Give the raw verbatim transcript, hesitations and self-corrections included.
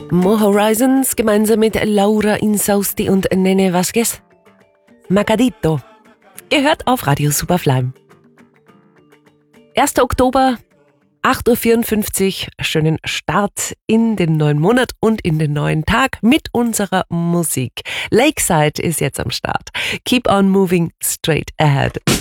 Mo Horizons gemeinsam mit Laura Insausti und Nene Vasquez. Macadito. Gehört auf Radio Superfly. erster Oktober, acht Uhr vierundfünfzig. Schönen Start in den neuen Monat und in den neuen Tag mit unserer Musik. Lakeside ist jetzt am Start. Keep on moving straight ahead.